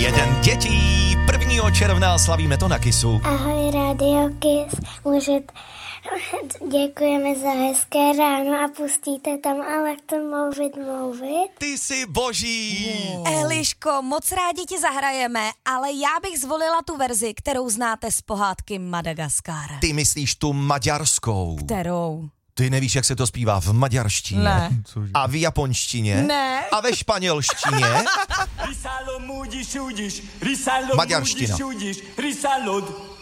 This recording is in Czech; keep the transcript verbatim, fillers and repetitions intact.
jeden dětí. prvního června slavíme to na Kissu. Ahoj, Radio Kiss. Můžete... Děkujeme za hezké ráno a pustíte tam ale to mluvit, mluvit. Ty jsi boží. Wow. Eliško, moc rádi ti zahrajeme, ale já bych zvolila tu verzi, kterou znáte z pohádky Madagaskar. Ty myslíš tu maďarskou. Kterou? Ty nevíš, jak se to zpívá v maďarštině? Ne. A v japonštině? Ne. A ve španělštině? Maďarština.